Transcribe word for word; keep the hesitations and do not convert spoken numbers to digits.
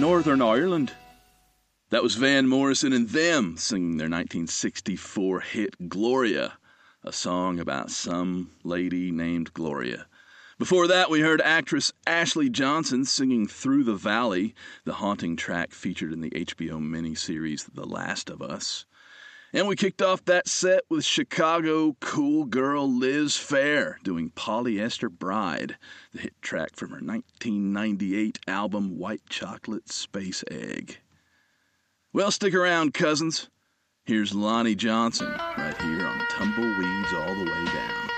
Northern Ireland. That was Van Morrison and Them singing their nineteen sixty-four hit Gloria, a song about some lady named Gloria. Before that, we heard actress Ashley Johnson singing Through the Valley, the haunting track featured in the H B O miniseries The Last of Us. And we kicked off that set with Chicago cool girl Liz Phair doing Polyester Bride, the hit track from her nineteen ninety-eight album White Chocolate Space Egg. Well, stick around, cousins. Here's Lonnie Johnson right here on Tumbleweeds All the Way Down.